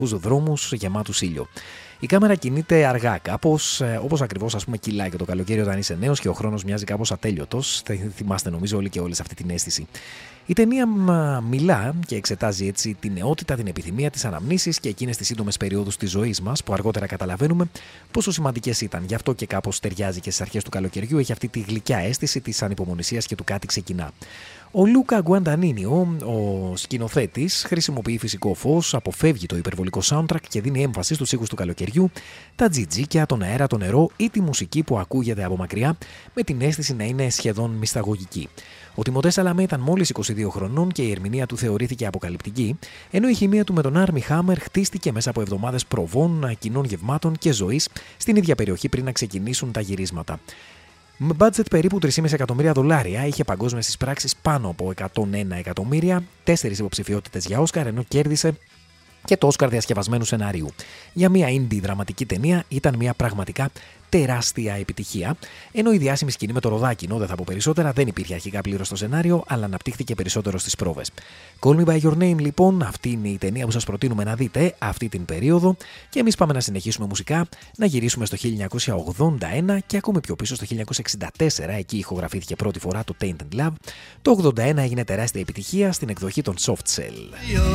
δρόμους γεμάτους ήλιο. Η κάμερα κινείται αργά κάπως, όπως ακριβώς ας πούμε κυλάει και το καλοκαίρι όταν είσαι νέος και ο χρόνος μοιάζει κάπως ατέλειωτος. Θα θυμάστε νομίζω όλοι και όλες αυτή την αίσθηση. Η ταινία μιλά και εξετάζει έτσι την νεότητα, την επιθυμία, τις αναμνήσεις και εκείνες τις σύντομες περιόδους της ζωής μας που αργότερα καταλαβαίνουμε πόσο σημαντικές ήταν. Γι' αυτό και κάπως ταιριάζει και στις αρχές του καλοκαιριού, έχει αυτή τη γλυκιά αίσθηση της ανυπομονησίας και του κάτι ξεκινά. Ο Λούκα Γκουαντανίνιο, ο σκηνοθέτης, χρησιμοποιεί φυσικό φως, αποφεύγει το υπερβολικό soundtrack και δίνει έμφαση στους ήχους του καλοκαιριού, τα τζιτζίκια, τον αέρα, το νερό ή τη μουσική που ακούγεται από μακριά, με την αίσθηση να είναι σχεδόν μυσταγωγική. Ο Τιμωτέ Σαλαμέ ήταν μόλις 22 χρονών και η ερμηνεία του θεωρήθηκε αποκαλυπτική, ενώ η χημεία του με τον Άρμι Χάμερ χτίστηκε μέσα από εβδομάδες προβών, κοινών γευμάτων και ζωής στην ίδια περιοχή πριν να ξεκινήσουν τα γυρίσματα. Με budget περίπου $3,5 εκατομμύρια, είχε παγκόσμιες εισπράξεις πάνω από 101 εκατομμύρια, 4 υποψηφιότητες για Όσκαρ, ενώ κέρδισε και το Όσκαρ διασκευασμένου σενάριου. Για μια indie δραματική ταινία ήταν μια πραγματικά τεράστια επιτυχία, ενώ η διάσημη σκηνή με το ροδάκινο, δεν θα πω περισσότερα, δεν υπήρχε αρχικά πλήρως στο σενάριο, αλλά αναπτύχθηκε περισσότερο στις πρόβες. Call Me By Your Name, λοιπόν, αυτή είναι η ταινία που σας προτείνουμε να δείτε αυτή την περίοδο και εμείς πάμε να συνεχίσουμε μουσικά, να γυρίσουμε στο 1981 και ακόμη πιο πίσω στο 1964, εκεί ηχογραφήθηκε πρώτη φορά το Tainted Love. Το 1981 έγινε τεράστια επιτυχία στην εκδοχή των Soft Cell.